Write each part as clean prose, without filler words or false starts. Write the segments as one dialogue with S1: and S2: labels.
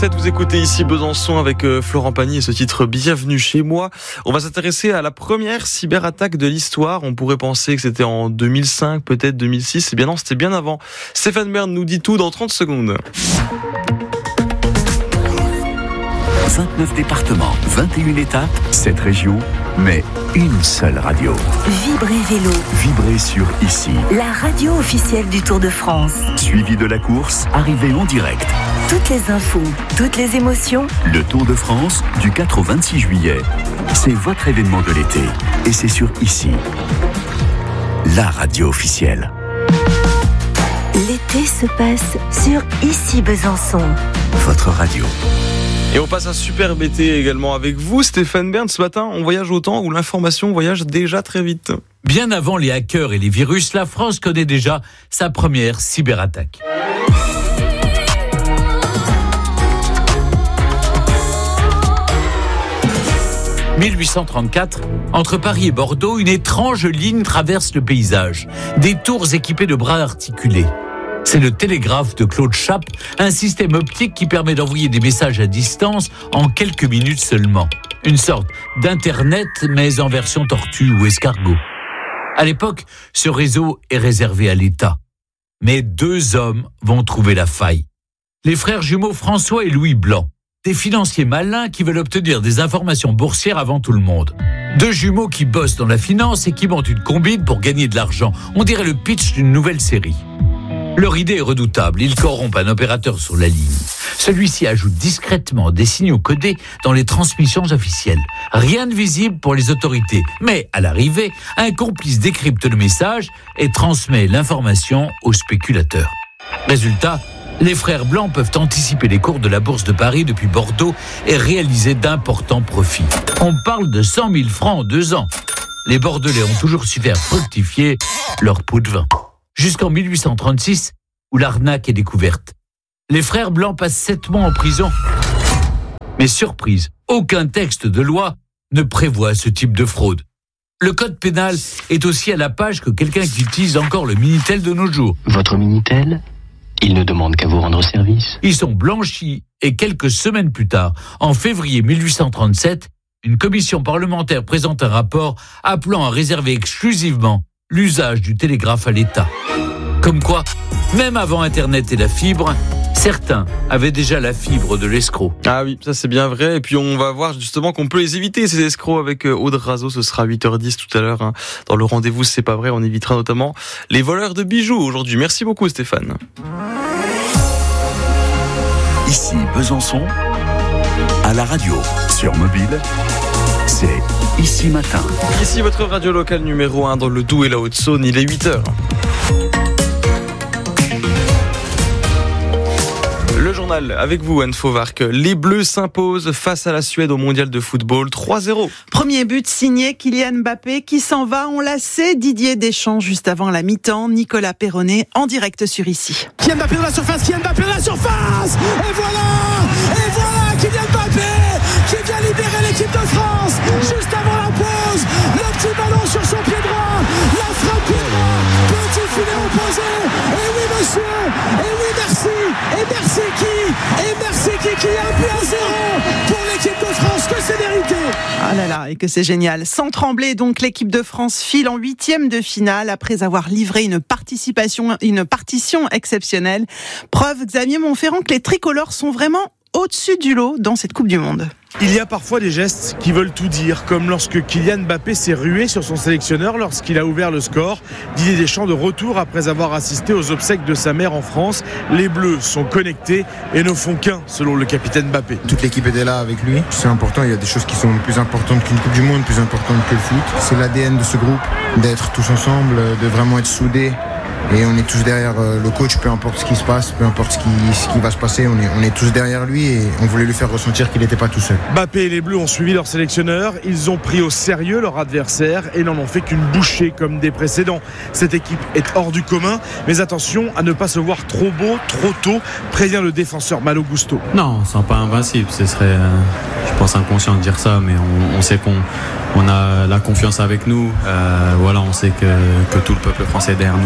S1: Peut-être vous écoutez ici Besançon avec Florent Pagny et ce titre Bienvenue chez moi. On va s'intéresser à la première cyberattaque de l'histoire. On pourrait penser que c'était en 2005, peut-être 2006. Eh bien non, c'était bien avant. Stéphane Bern nous dit tout dans 30 secondes.
S2: 29 départements, 21 étapes, 7 régions, mais une seule radio.
S3: Vibrez Vélo.
S2: Vibrez sur Ici.
S3: La radio officielle du Tour de France.
S2: Suivi de la course, arrivée en direct.
S3: Toutes les infos, toutes les émotions.
S2: Le Tour de France, du 4 au 26 juillet. C'est votre événement de l'été. Et c'est sur Ici. La radio officielle.
S3: L'été se passe sur Ici Besançon.
S2: Votre radio.
S1: Et on passe un superbe été également avec vous, Stéphane Bern. Ce matin, on voyage au temps où l'information voyage déjà très vite.
S4: Bien avant les hackers et les virus, la France connaît déjà sa première cyberattaque. « 1834, entre Paris et Bordeaux, une étrange ligne traverse le paysage. Des tours équipées de bras articulés. C'est le télégraphe de Claude Chappe, un système optique qui permet d'envoyer des messages à distance en quelques minutes seulement. Une sorte d'Internet, mais en version tortue ou escargot. À l'époque, ce réseau est réservé à l'État. Mais 2 hommes vont trouver la faille. Les frères jumeaux François et Louis Blanc. Des financiers malins qui veulent obtenir des informations boursières avant tout le monde. 2 jumeaux qui bossent dans la finance et qui montent une combine pour gagner de l'argent. On dirait le pitch d'une nouvelle série. Leur idée est redoutable. Ils corrompent un opérateur sur la ligne. Celui-ci ajoute discrètement des signaux codés dans les transmissions officielles. Rien de visible pour les autorités. Mais à l'arrivée, un complice décrypte le message et transmet l'information aux spéculateurs. Résultat, les frères Blancs peuvent anticiper les cours de la bourse de Paris depuis Bordeaux et réaliser d'importants profits. On parle de 100 000 francs en 2 ans. Les Bordelais ont toujours su faire fructifier leur pot de vin. Jusqu'en 1836, où l'arnaque est découverte. Les frères Blancs passent 7 mois en prison. Mais surprise, aucun texte de loi ne prévoit ce type de fraude. Le code pénal est aussi à la page que quelqu'un qui utilise encore le Minitel de nos jours.
S5: Votre Minitel ? Il ne demande qu'à vous rendre service.
S4: Ils sont blanchis et quelques semaines plus tard, en février 1837, une commission parlementaire présente un rapport appelant à réserver exclusivement l'usage du télégraphe à l'État. Comme quoi, même avant Internet et la fibre, certains avaient déjà la fibre de l'escroc.
S1: Ah oui, ça c'est bien vrai. Et puis on va voir justement qu'on peut les éviter, ces escrocs, avec Aude Razo. Ce sera 8h10 tout à l'heure. Dans le rendez-vous, c'est pas vrai. On évitera notamment les voleurs de bijoux aujourd'hui. Merci beaucoup Stéphane.
S2: Ici Besançon, à la radio, sur mobile, c'est Ici Matin.
S1: Ici votre radio locale numéro 1 dans le Doubs et la Haute-Saône, il est 8h. Le journal avec vous, Anne Fauvarc. Les Bleus s'imposent face à la Suède au mondial de football 3-0.
S6: Premier but signé Kylian Mbappé qui s'en va. On l'a sait, Didier Deschamps juste avant la mi-temps. Nicolas Perronnet en direct sur Ici.
S7: Kylian Mbappé dans la surface, Kylian Mbappé dans la surface. Et voilà Kylian Mbappé qui vient libérer l'équipe de France juste avant la pause. Le petit ballon sur son pied droit, la frappe pied droit, petit filet opposé. Et oui monsieur, et oui merci, et merci qui a un 1-0 pour l'équipe de France, que c'est mérité.
S6: Ah là là, et que c'est génial. Sans trembler, donc l'équipe de France file en 8e de finale après avoir livré une partition exceptionnelle. Preuve, Xavier Monferrand, que les tricolores sont vraiment au-dessus du lot dans cette Coupe du Monde.
S8: Il y a parfois des gestes qui veulent tout dire, comme lorsque Kylian Mbappé s'est rué sur son sélectionneur lorsqu'il a ouvert le score. Didier Deschamps de retour après avoir assisté aux obsèques de sa mère en France. Les Bleus sont connectés et ne font qu'un, selon le capitaine Mbappé.
S9: Toute l'équipe était là avec lui. C'est important, il y a des choses qui sont plus importantes qu'une Coupe du Monde, plus importantes que le foot. C'est l'ADN de ce groupe, d'être tous ensemble, de vraiment être soudés. Et on est tous derrière le coach, peu importe ce qui se passe, peu importe ce qui va se passer, on est tous derrière lui et on voulait lui faire ressentir qu'il n'était pas tout seul.
S8: Mbappé et les Bleus ont suivi leur sélectionneur, ils ont pris au sérieux leur adversaire et n'en ont fait qu'une bouchée comme des précédents. Cette équipe est hors du commun, mais attention à ne pas se voir trop beau, trop tôt, prévient le défenseur Malo Gusto.
S10: Non, on ne sent pas invincible, ce serait, je pense, inconscient de dire ça, mais on sait qu'on a la confiance avec nous. Voilà, on sait que tout le peuple français est derrière nous aussi.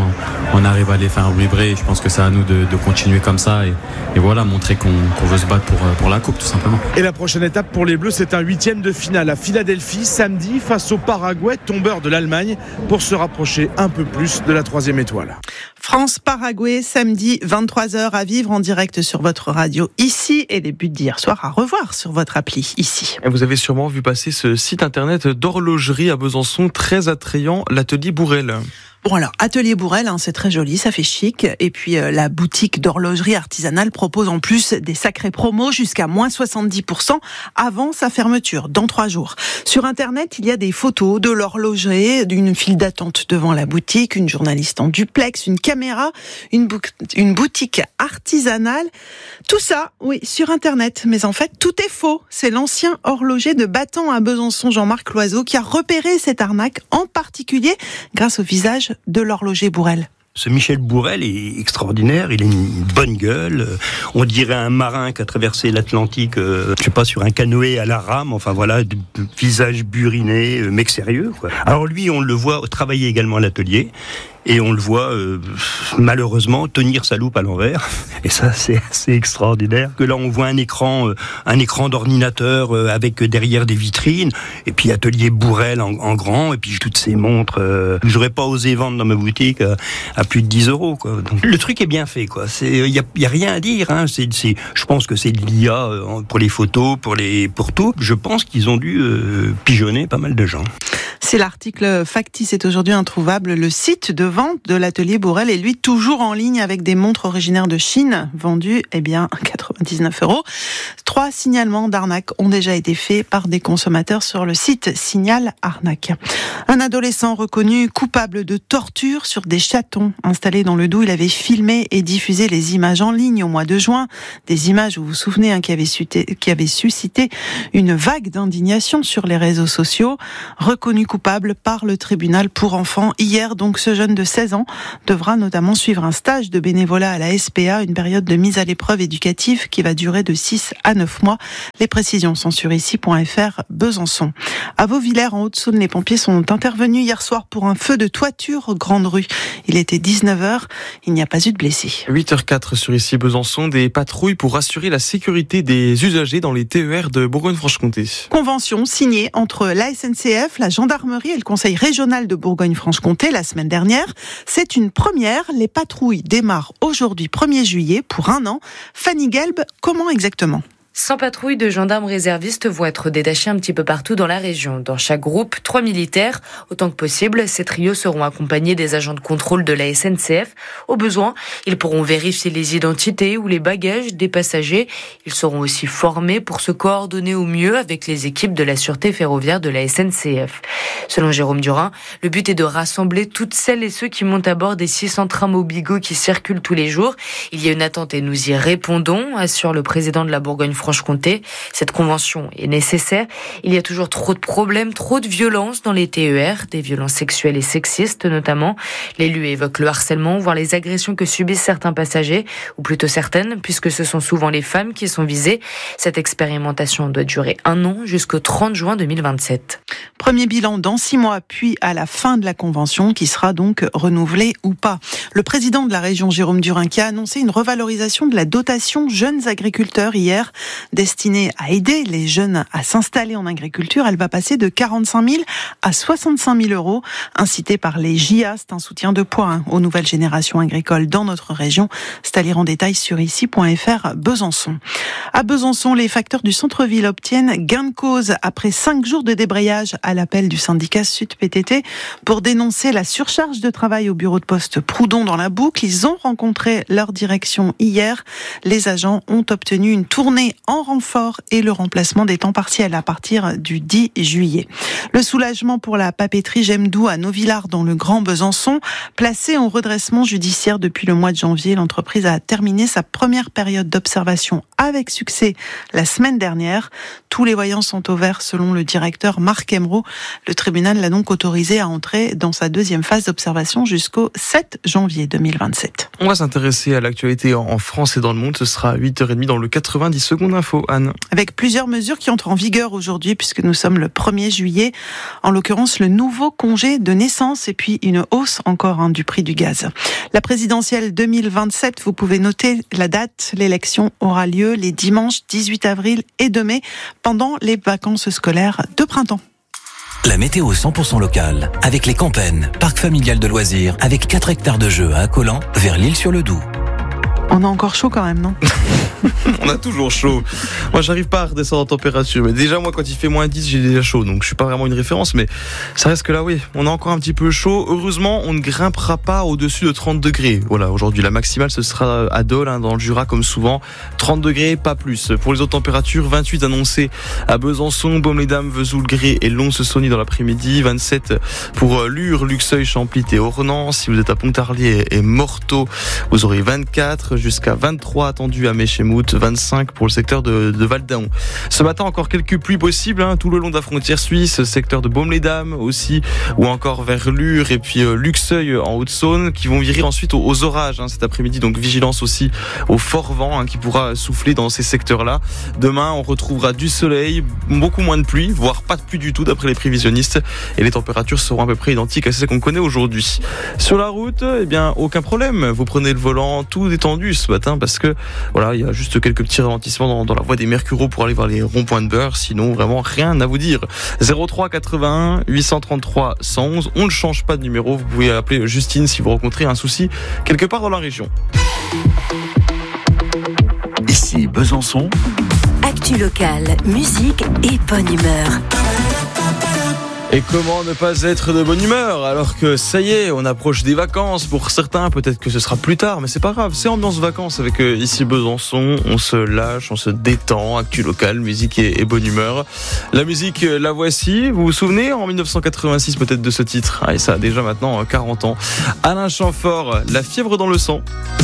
S10: on arrive à les faire vibrer. Je pense que c'est à nous de continuer comme ça et voilà, montrer qu'on veut se battre pour la coupe tout simplement.
S8: Et la prochaine étape pour les Bleus, c'est un 8e de finale à Philadelphie samedi face au Paraguay, tombeur de l'Allemagne, pour se rapprocher un peu plus de la 3e étoile.
S6: France-Paraguay, samedi 23h à vivre en direct sur votre radio ici et les buts d'hier soir à revoir sur votre appli ici.
S1: Vous avez sûrement vu passer ce site internet d'horlogerie à Besançon très attrayant, l'Atelier Bourrel.
S6: Bon alors, Atelier Bourrel, c'est très joli, ça fait chic. Et puis la boutique d'horlogerie artisanale propose en plus des sacrés promos jusqu'à moins 70% avant sa fermeture, dans 3 jours. Sur Internet, il y a des photos de l'horloger, d'une file d'attente devant la boutique, une journaliste en duplex, une caméra, une boutique artisanale. Tout ça, oui, sur Internet. Mais en fait, tout est faux. C'est l'ancien horloger de Battant à Besançon, Jean-Marc Loiseau, qui a repéré cette arnaque, en particulier grâce au visage de l'horloger Bourrel.
S11: Ce Michel Bourrel est extraordinaire, il a une bonne gueule, on dirait un marin qui a traversé l'Atlantique, je sais pas, sur un canoë à la rame, enfin voilà, visage buriné, mec sérieux, quoi. Alors lui, on le voit travailler également à l'atelier, et on le voit malheureusement tenir sa loupe à l'envers, et ça c'est assez extraordinaire. Que là on voit un écran d'ordinateur avec derrière des vitrines, et puis Atelier Bourrel en grand, et puis toutes ces montres que j'aurais pas osé vendre dans ma boutique à plus de 10 €, quoi. Donc, le truc est bien fait, quoi. Il y a rien à dire, hein. Je pense que c'est de l'IA pour les photos, pour tout. Je pense qu'ils ont dû pigeonner pas mal de gens.
S6: Si l'article factice est aujourd'hui introuvable, le site de vente de l'Atelier Bourrel est lui toujours en ligne avec des montres originaires de Chine, vendues, 99 €. 3 signalements d'arnaque ont déjà été faits par des consommateurs sur le site Signal Arnaque. Un adolescent reconnu coupable de torture sur des chatons installés dans le Doubs. Il avait filmé et diffusé les images en ligne au mois de juin. Des images, vous vous souvenez, qui avaient suscité une vague d'indignation sur les réseaux sociaux. Reconnu coupable par le tribunal pour enfants. Hier, donc, ce jeune de 16 ans devra notamment suivre un stage de bénévolat à la SPA, une période de mise à l'épreuve éducative qui va durer de 6 à 9 mois. Les précisions sont sur ici.fr Besançon. À Vauvillers, en Haute-Saône, les pompiers sont intervenus hier soir pour un feu de toiture Grande Rue. Il était 19h, il n'y a pas eu de blessés.
S1: 8h04 sur ici Besançon, des patrouilles pour assurer la sécurité des usagers dans les TER de Bourgogne-Franche-Comté.
S6: Convention signée entre la SNCF, la gendarmerie et le Conseil régional de Bourgogne-Franche-Comté la semaine dernière. C'est une première. Les patrouilles démarrent aujourd'hui 1er juillet pour 1 an. Fanny Gelb, comment exactement ?
S12: 100 patrouilles de gendarmes réservistes vont être détachées un petit peu partout dans la région. Dans chaque groupe, 3 militaires. Autant que possible, ces trios seront accompagnés des agents de contrôle de la SNCF. Au besoin, ils pourront vérifier les identités ou les bagages des passagers. Ils seront aussi formés pour se coordonner au mieux avec les équipes de la sûreté ferroviaire de la SNCF. Selon Jérôme Durin, le but est de rassembler toutes celles et ceux qui montent à bord des 600 trams Mobigo qui circulent tous les jours. Il y a une attente et nous y répondons, assure le président de la Bourgogne-Franche-Comté. Cette convention est nécessaire. Il y a toujours trop de problèmes, trop de violences dans les TER, des violences sexuelles et sexistes notamment. L'élu évoque le harcèlement, voire les agressions que subissent certains passagers, ou plutôt certaines, puisque ce sont souvent les femmes qui sont visées. Cette expérimentation doit durer 1 an jusqu'au 30 juin 2027.
S6: Premier bilan dans 6 mois, puis à la fin de la convention, qui sera donc renouvelée ou pas. Le président de la région, Jérôme Durin, qui a annoncé une revalorisation de la dotation jeunes agriculteurs hier, destinée à aider les jeunes à s'installer en agriculture. Elle va passer de 45 000 à 65 000 €, incitée par les JA. C'est un soutien de poids aux nouvelles générations agricoles dans notre région. C'est à lire en détail sur ici.fr Besançon. À Besançon, les facteurs du centre-ville obtiennent gain de cause après 5 jours de débrayage à l'appel du syndicat Sud PTT pour dénoncer la surcharge de travail au bureau de poste Proudhon dans la Boucle. Ils ont rencontré leur direction hier. Les agents ont obtenu une tournée en renfort et le remplacement des temps partiels à partir du 10 juillet. Le soulagement pour la papeterie Gemdou à Novillard dans le Grand Besançon. Placée en redressement judiciaire depuis le mois de janvier, l'entreprise a terminé sa première période d'observation avec succès la semaine dernière. Tous les voyants sont au vert selon le directeur Marc Emeraude. Le tribunal l'a donc autorisé à entrer dans sa deuxième phase d'observation jusqu'au 7 janvier 2027.
S1: On va s'intéresser à l'actualité en France et dans le monde. Ce sera à 8h30 dans le 90 secondes. info, Anne.
S6: Avec plusieurs mesures qui entrent en vigueur aujourd'hui, puisque nous sommes le 1er juillet. En l'occurrence, le nouveau congé de naissance et puis une hausse encore du prix du gaz. La présidentielle 2027, vous pouvez noter la date. L'élection aura lieu les dimanches 18 avril et 2 mai, pendant les vacances scolaires de printemps.
S13: La météo 100% locale, avec les Campennes, parc familial de loisirs, avec 4 hectares de jeux à Accolan, vers l'Île-sur-le-Doubs.
S6: On a encore chaud quand même, non?
S1: On a toujours chaud. Moi, j'arrive pas à redescendre en température. Mais déjà, moi, quand il fait moins 10, j'ai déjà chaud. Donc, je suis pas vraiment une référence. Mais ça reste que là, oui, on a encore un petit peu chaud. Heureusement, on ne grimpera pas au-dessus de 30 degrés. Voilà, aujourd'hui, la maximale, ce sera à Dole, dans le Jura, comme souvent. 30 degrés, pas plus. Pour les autres températures, 28 annoncées à Besançon, Baume-les-Dames, Vesoul, Gré et Lons-Saunier dans l'après-midi. 27 pour Lure, Luxeuil, Champlit et Ornans. Si vous êtes à Pontarlier et Morteau, vous aurez 24 jusqu'à 23 attendus à Méchémout, 25 pour le secteur de Val-d'Aon. Ce matin, encore quelques pluies possibles tout le long de la frontière suisse, secteur de Baume-les-Dames aussi, ou encore vers Lure et puis Luxeuil en Haute-Saône, qui vont virer ensuite aux orages cet après-midi. Donc vigilance aussi au fort vent qui pourra souffler dans ces secteurs-là. Demain, on retrouvera du soleil, beaucoup moins de pluie, voire pas de pluie du tout d'après les prévisionnistes, et les températures seront à peu près identiques à celles qu'on connaît aujourd'hui. Sur la route, aucun problème. Vous prenez le volant tout détendu ce matin parce que voilà, il y a juste quelques petits ralentissements dans la voie des Mercureaux pour aller voir les ronds-points de Beurre. Sinon, vraiment rien à vous dire. 03 81 833 111. On ne change pas de numéro. Vous pouvez appeler Justine si vous rencontrez un souci quelque part dans la région.
S2: Ici Besançon.
S3: Actu locale, musique et bonne humeur.
S1: Et comment ne pas être de bonne humeur alors que ça y est, on approche des vacances. Pour certains, peut-être que ce sera plus tard, mais c'est pas grave. C'est ambiance vacances avec ici Besançon. On se lâche, on se détend. Actu locale, musique et bonne humeur. La musique, la voici. Vous vous souvenez en 1986 peut-être de ce titre? Et ça a déjà maintenant 40 ans. Alain Chamfort, La fièvre dans le sang.